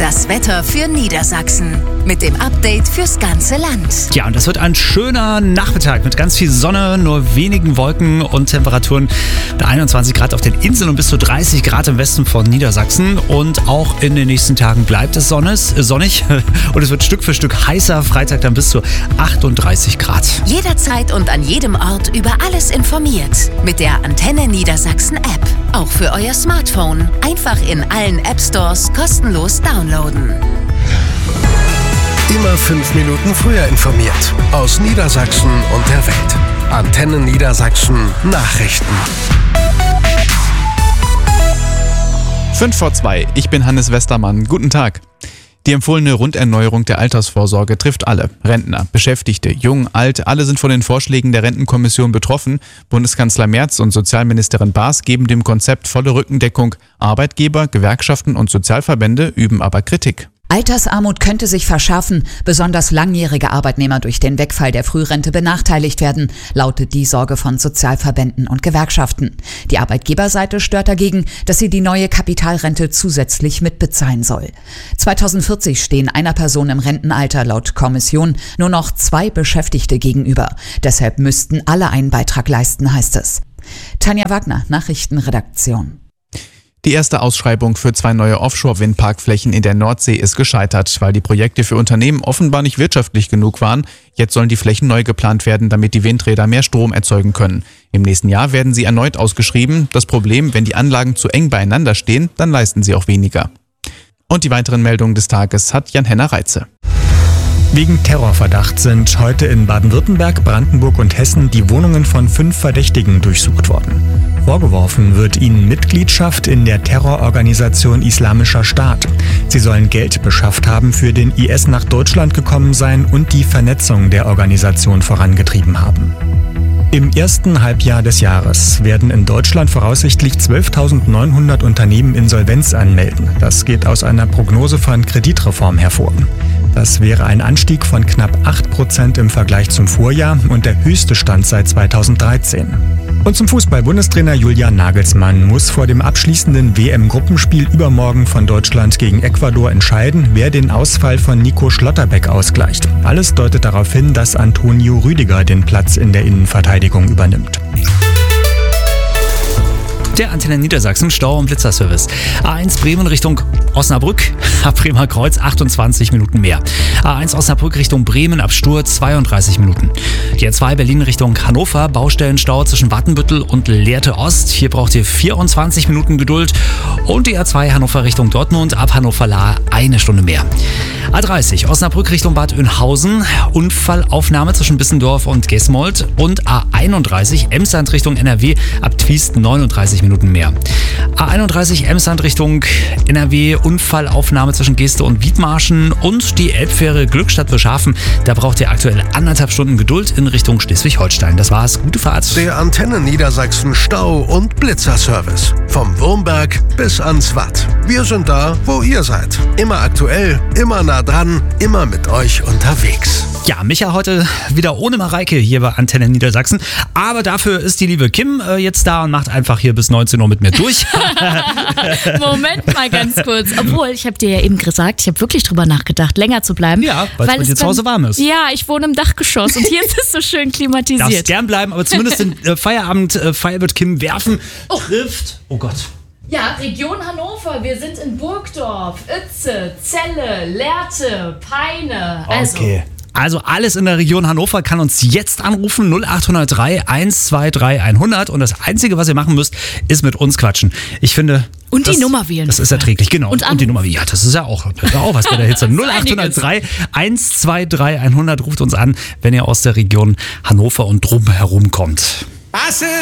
Das Wetter für Niedersachsen mit dem Update fürs ganze Land. Ja, und das wird ein schöner Nachmittag mit ganz viel Sonne, nur wenigen Wolken und Temperaturen 21 Grad auf den Inseln und bis zu 30 Grad im Westen von Niedersachsen. Und auch in den nächsten Tagen bleibt es sonnig und es wird Stück für Stück heißer. Freitag dann bis zu 38 Grad. Jederzeit und an jedem Ort über alles informiert. Mit der Antenne Niedersachsen App. Auch für euer Smartphone. Einfach in allen App Stores kostenlos downloaden. Immer 5 Minuten früher informiert. Aus Niedersachsen und der Welt. Antenne Niedersachsen Nachrichten. 5:02, ich bin Hannes Westermann. Guten Tag. Die empfohlene Runderneuerung der Altersvorsorge trifft alle. Rentner, Beschäftigte, jung, alt, alle sind von den Vorschlägen der Rentenkommission betroffen. Bundeskanzler Merz und Sozialministerin Baas geben dem Konzept volle Rückendeckung. Arbeitgeber, Gewerkschaften und Sozialverbände üben aber Kritik. Altersarmut könnte sich verschärfen, besonders langjährige Arbeitnehmer durch den Wegfall der Frührente benachteiligt werden, lautet die Sorge von Sozialverbänden und Gewerkschaften. Die Arbeitgeberseite stört dagegen, dass sie die neue Kapitalrente zusätzlich mitbezahlen soll. 2040 stehen einer Person im Rentenalter laut Kommission nur noch 2 Beschäftigte gegenüber. Deshalb müssten alle einen Beitrag leisten, heißt es. Tanja Wagner, Nachrichtenredaktion. Die erste Ausschreibung für 2 neue Offshore-Windparkflächen in der Nordsee ist gescheitert, weil die Projekte für Unternehmen offenbar nicht wirtschaftlich genug waren. Jetzt sollen die Flächen neu geplant werden, damit die Windräder mehr Strom erzeugen können. Im nächsten Jahr werden sie erneut ausgeschrieben. Das Problem, wenn die Anlagen zu eng beieinander stehen, dann leisten sie auch weniger. Und die weiteren Meldungen des Tages hat Jan-Henner Reitze. Wegen Terrorverdacht sind heute in Baden-Württemberg, Brandenburg und Hessen die Wohnungen von 5 Verdächtigen durchsucht worden. Vorgeworfen wird ihnen Mitgliedschaft in der Terrororganisation Islamischer Staat. Sie sollen Geld beschafft haben, für den IS nach Deutschland gekommen sein und die Vernetzung der Organisation vorangetrieben haben. Im ersten Halbjahr des Jahres werden in Deutschland voraussichtlich 12.900 Unternehmen Insolvenz anmelden. Das geht aus einer Prognose von Kreditreform hervor. Das wäre ein Anstieg von knapp 8% im Vergleich zum Vorjahr und der höchste Stand seit 2013. Und zum Fußball. Bundestrainer Julian Nagelsmann muss vor dem abschließenden WM-Gruppenspiel übermorgen von Deutschland gegen Ecuador entscheiden, wer den Ausfall von Nico Schlotterbeck ausgleicht. Alles deutet darauf hin, dass Antonio Rüdiger den Platz in der Innenverteidigung übernimmt. Der Antenne Niedersachsen Stau- und Blitzerservice. A1 Bremen Richtung Osnabrück, ab Bremer Kreuz 28 Minuten mehr. A1 Osnabrück Richtung Bremen ab Stur 32 Minuten. Die A2 Berlin Richtung Hannover, Baustellenstau zwischen Wattenbüttel und Lehrte Ost. Hier braucht ihr 24 Minuten Geduld. Und die A2 Hannover Richtung Dortmund ab Hannover-Lahr 1 Stunde mehr. A30 Osnabrück Richtung Bad Oeynhausen, Unfallaufnahme zwischen Bissendorf und Gesmold. Und A31 Emsland Richtung NRW ab Twiest 39 Minuten mehr. A31 Emsland Richtung NRW, Unfallaufnahme zwischen Geeste und Wiedmarschen und die Elbfähre Glückstadt-Wilschafen. Da braucht ihr aktuell 1,5 Stunden Geduld in Richtung Schleswig-Holstein. Das war's. Gute Fahrt. Der Antenne Niedersachsen Stau- und Blitzerservice. Vom Wurmberg bis ans Watt. Wir sind da, wo ihr seid. Immer aktuell, immer nah dran, immer mit euch unterwegs. Ja, Micha heute wieder ohne Mareike hier bei Antenne Niedersachsen. Aber dafür ist die liebe Kim jetzt da und macht einfach hier bis 19 Uhr mit mir durch. Moment mal ganz kurz. Obwohl, ich habe dir ja eben gesagt, ich habe wirklich drüber nachgedacht, länger zu bleiben. Ja, weil es bei dir zu Hause warm ist. Ja, ich wohne im Dachgeschoss und hier ist es so schön klimatisiert. Darfst gern bleiben, aber zumindest den Feierabend-Pfeil wird Kim werfen. Trifft. Oh Gott. Ja, Region Hannover. Wir sind in Burgdorf, Uetze, Celle, Lehrte, Peine. Okay. Also alles in der Region Hannover kann uns jetzt anrufen, 0803 123 100 und das Einzige, was ihr machen müsst, ist mit uns quatschen. Ich finde... Und die Nummer wählen. Das ist erträglich, genau. Und die Nummer, ja, das ist ja auch was bei der Hitze. 0803 123 100 ruft uns an, wenn ihr aus der Region Hannover und drumherum kommt.